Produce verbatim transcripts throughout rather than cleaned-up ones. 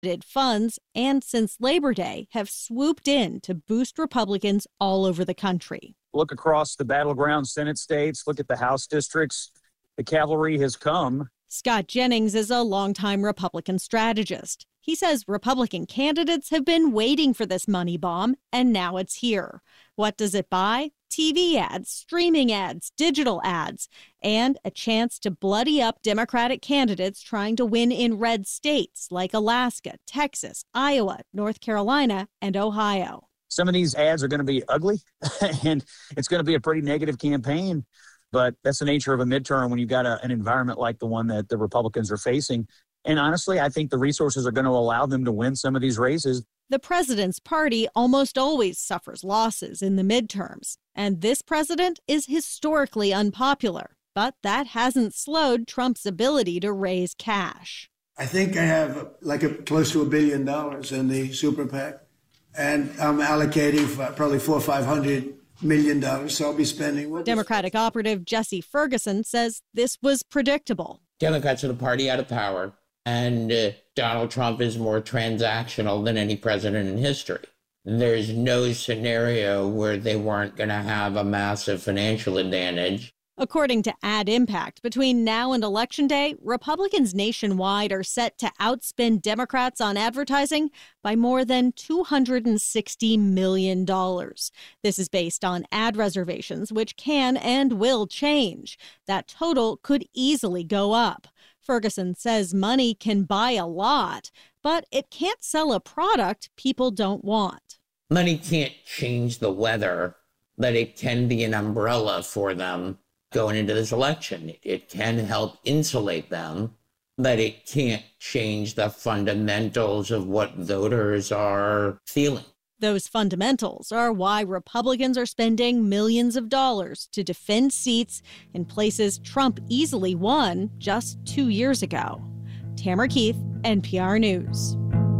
funds and since Labor Day have swooped in to boost Republicans all over the country. Look across the battleground Senate states, look at the House districts. The cavalry has come. Scott Jennings is a longtime Republican strategist. He says Republican candidates have been waiting for this money bomb, and now it's here. What does it buy? T V ads, streaming ads, digital ads, and a chance to bloody up Democratic candidates trying to win in red states like Alaska, Texas, Iowa, North Carolina, and Ohio. Some of these ads are going to be ugly, and it's going to be a pretty negative campaign. But that's the nature of a midterm when you've got a, an environment like the one that the Republicans are facing. And honestly, I think the resources are going to allow them to win some of these races. The president's party almost always suffers losses in the midterms. And this president is historically unpopular. But that hasn't slowed Trump's ability to raise cash. I think I have like a, close to a billion dollars in the super PAC. And I'm allocating for probably four or five hundred million dollars, so I'll be spending. Democratic operative Jesse Ferguson says this was predictable. Democrats are the party out of power, and uh, Donald Trump is more transactional than any president in history. There's no scenario where they weren't going to have a massive financial advantage. According to Ad Impact, between now and Election Day, Republicans nationwide are set to outspend Democrats on advertising by more than two hundred sixty million dollars. This is based on ad reservations, which can and will change. That total could easily go up. Ferguson says money can buy a lot, but it can't sell a product people don't want. Money can't change the weather, but it can be an umbrella for them going into this election. It can help insulate them, but it can't change the fundamentals of what voters are feeling. Those fundamentals are why Republicans are spending millions of dollars to defend seats in places Trump easily won just two years ago. Tamara Keith, N P R News.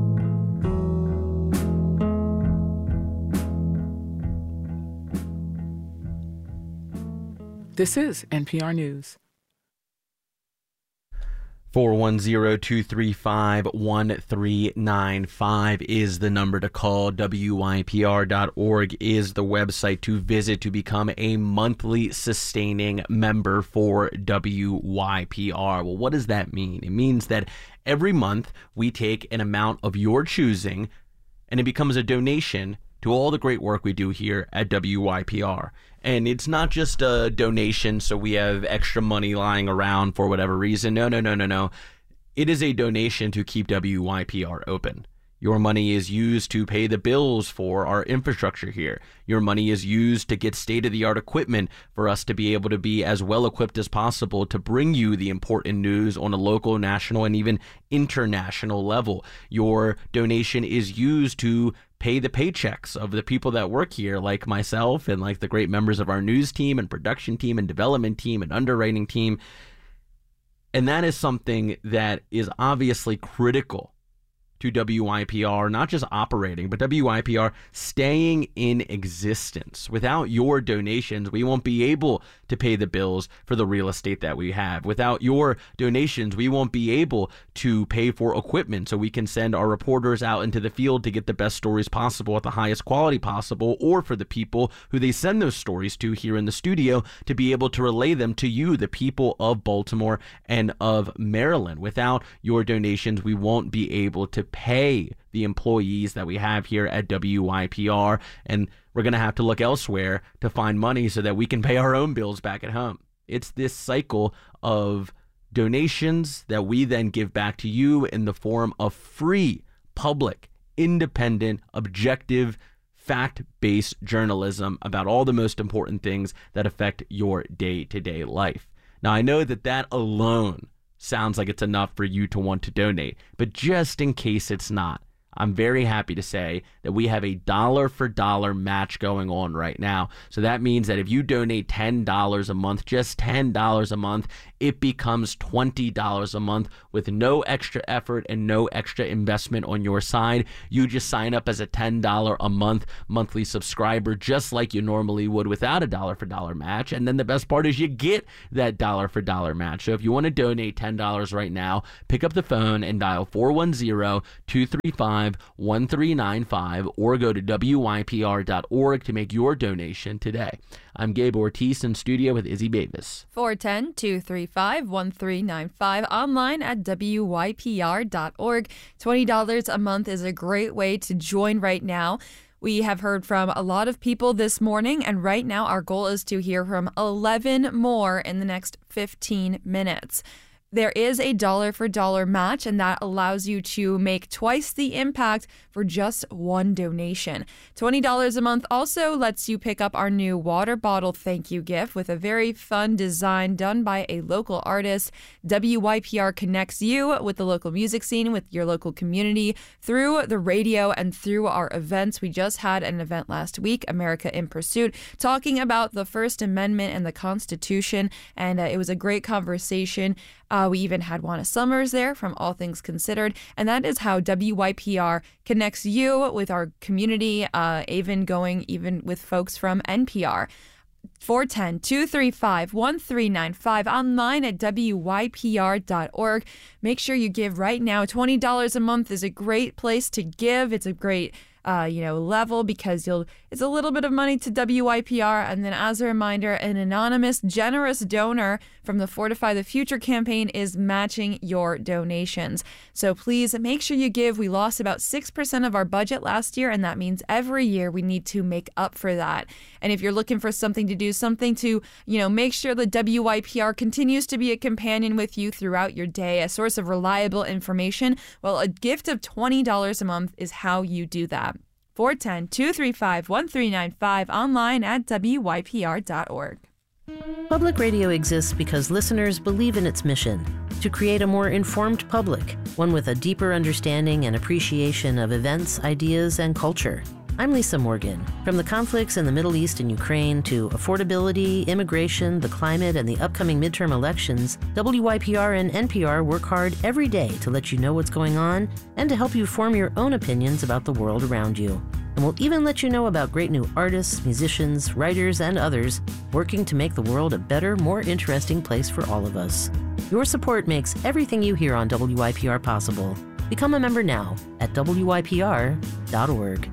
This is N P R News. four one zero, two three five, one three nine five is the number to call. W Y P R dot org is the website to visit to become a monthly sustaining member for W Y P R. Well, what does that mean? It means that every month we take an amount of your choosing and it becomes a donation to all the great work we do here at W Y P R. And it's not just a donation so we have extra money lying around for whatever reason. No, no, no, no, no. It is a donation to keep W Y P R open. Your money is used to pay the bills for our infrastructure here. Your money is used to get state-of-the-art equipment for us to be able to be as well equipped as possible to bring you the important news on a local, national, and even international level. Your donation is used to pay the paychecks of the people that work here, like myself and like the great members of our news team and production team and development team and underwriting team. And that is something that is obviously critical to W Y P R, not just operating, but W Y P R staying in existence. Without your donations, we won't be able to pay the bills for the real estate that we have. Without your donations, we won't be able to pay for equipment so we can send our reporters out into the field to get the best stories possible at the highest quality possible, or for the people who they send those stories to here in the studio to be able to relay them to you, the people of Baltimore and of Maryland. Without your donations, we won't be able to pay the employees that we have here at W Y P R, and we're going to have to look elsewhere to find money so that we can pay our own bills back at home. It's this cycle of donations that we then give back to you in the form of free, public, independent, objective, fact-based journalism about all the most important things that affect your day-to-day life. Now, I know that that alone sounds like it's enough for you to want to donate, but just in case it's not, I'm very happy to say that we have a dollar for dollar match going on right now. So that means that if you donate ten dollars a month, just ten dollars a month, it becomes twenty dollars a month with no extra effort and no extra investment on your side. You just sign up as a ten dollars a month monthly subscriber, just like you normally would without a dollar for dollar match. And then the best part is you get that dollar for dollar match. So if you want to donate ten dollars right now, pick up the phone and dial four one zero, two three five, one three nine five or go to W Y P R dot org to make your donation today. I'm Gabe Ortiz in studio with Izzy Davis. four one zero, two three five, one three nine five, online at W Y P R dot org. twenty dollars a month is a great way to join right now. We have heard from a lot of people this morning, and right now our goal is to hear from eleven more in the next fifteen minutes. There is a dollar for dollar match, and that allows you to make twice the impact for just one donation. twenty dollars a month also lets you pick up our new water bottle thank you gift with a very fun design done by a local artist. W Y P R connects you with the local music scene, with your local community, through the radio and through our events. We just had an event last week, America in Pursuit, talking about the First Amendment and the Constitution, and uh, it was a great conversation. Uh, we even had Juana Summers there from All Things Considered, and that is how W Y P R connects you with our community, uh, even going even with folks from N P R. four one zero, two three five, one three nine five, online at W Y P R dot org. Make sure you give right now. twenty dollars a month is a great place to give. It's a great Uh, you know, level, because you'll it's a little bit of money to W Y P R. And then as a reminder, an anonymous, generous donor from the Fortify the Future campaign is matching your donations. So please make sure you give. We lost about six percent of our budget last year, and that means every year we need to make up for that. And if you're looking for something to do, something to, you know, make sure that W Y P R continues to be a companion with you throughout your day, a source of reliable information, well, a gift of twenty dollars a month is how you do that. four one zero, two three five, one three nine five, online at W Y P R dot org. Public radio exists because listeners believe in its mission to create a more informed public, one with a deeper understanding and appreciation of events, ideas, and culture. I'm Lisa Morgan. From the conflicts in the Middle East and Ukraine to affordability, immigration, the climate, and the upcoming midterm elections, W Y P R and N P R work hard every day to let you know what's going on and to help you form your own opinions about the world around you. And we'll even let you know about great new artists, musicians, writers, and others working to make the world a better, more interesting place for all of us. Your support makes everything you hear on W Y P R possible. Become a member now at W Y P R dot org.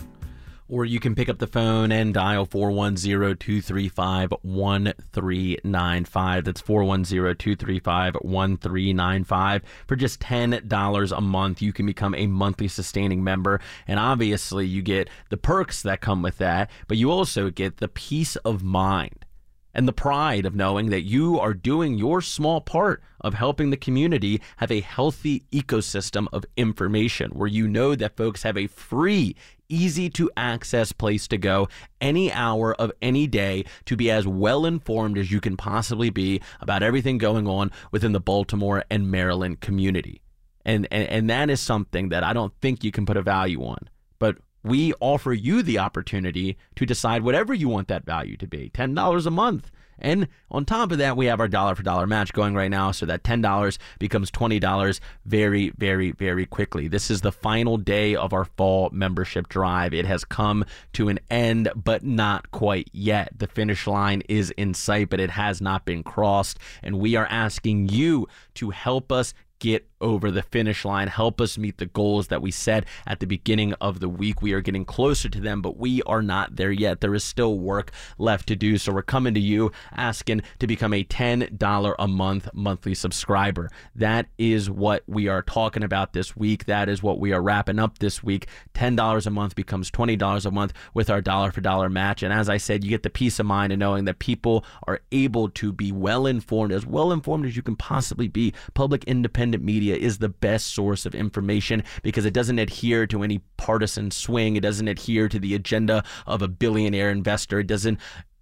Or you can pick up the phone and dial four one zero, two three five, one three nine five. That's four one zero, two three five, one three nine five. For just ten dollars a month, you can become a monthly sustaining member. And obviously, you get the perks that come with that, but you also get the peace of mind and the pride of knowing that you are doing your small part of helping the community have a healthy ecosystem of information, where you know that folks have a free, easy to access place to go any hour of any day to be as well informed as you can possibly be about everything going on within the Baltimore and Maryland community. And, and, and that is something that I don't think you can put a value on. But we offer you the opportunity to decide whatever you want that value to be, ten dollars a month. And on top of that, we have our dollar for dollar match going right now, so that ten dollars becomes twenty dollars very, very, very quickly. This is the final day of our fall membership drive. It has come to an end, but not quite yet. The finish line is in sight, but it has not been crossed. And we are asking you to help us get over the finish line, help us meet the goals that we set at the beginning of the week. We are getting closer to them, but we are not there yet. There is still work left to do. So we're coming to you asking to become a ten dollars a month monthly subscriber. That is what we are talking about this week. That is what we are wrapping up this week. ten dollars a month becomes twenty dollars a month with our dollar for dollar match. And as I said, you get the peace of mind of knowing that people are able to be well informed, as well informed as you can possibly be. Public independent media is the best source of information because it doesn't adhere to any partisan swing. It doesn't adhere to the agenda of a billionaire investor. It doesn't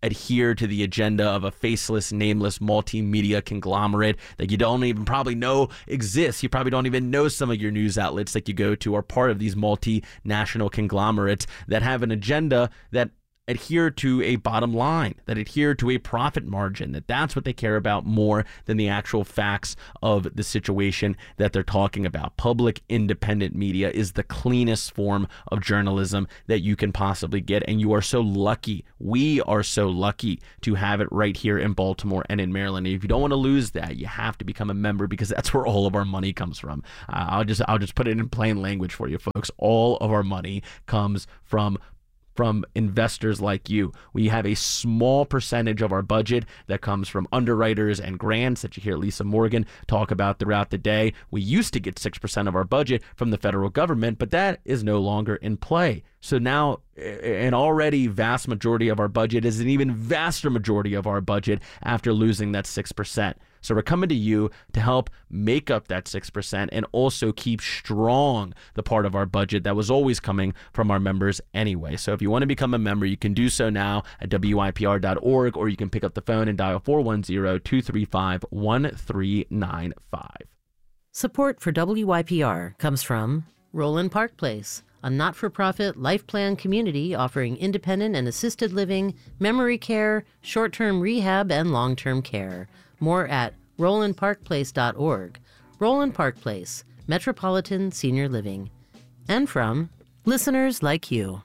adhere to the agenda of a faceless, nameless multimedia conglomerate that you don't even probably know exists. You probably don't even know some of your news outlets that you go to are part of these multinational conglomerates that have an agenda that adhere to a bottom line, that adhere to a profit margin, that that's what they care about more than the actual facts of the situation that they're talking about. Public independent media is the cleanest form of journalism that you can possibly get, and you are so lucky. We are so lucky to have it right here in Baltimore and in Maryland. And if you don't want to lose that, you have to become a member, because that's where all of our money comes from. Uh, I'll just I'll just put it in plain language for you folks. All of our money comes from from investors like you. We have a small percentage of our budget that comes from underwriters and grants that you hear Lisa Morgan talk about throughout the day. We used to get six percent of our budget from the federal government, but that is no longer in play. So now an already vast majority of our budget is an even vaster majority of our budget after losing that six percent. So we're coming to you to help make up that six percent and also keep strong the part of our budget that was always coming from our members anyway. So if you want to become a member, you can do so now at W I P R dot org, or you can pick up the phone and dial four one zero, two three five, one three nine five. Support for W I P R comes from Roland Park Place, a not-for-profit life plan community offering independent and assisted living, memory care, short-term rehab, and long-term care. More at roland park place dot org. Roland Park Place, Metropolitan Senior Living. And from listeners like you.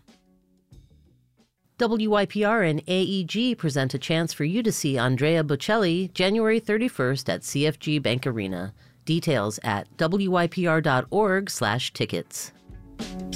W I P R and A E G present a chance for you to see Andrea Bocelli January thirty-first at C F G Bank Arena. Details at W I P R dot org slash tickets.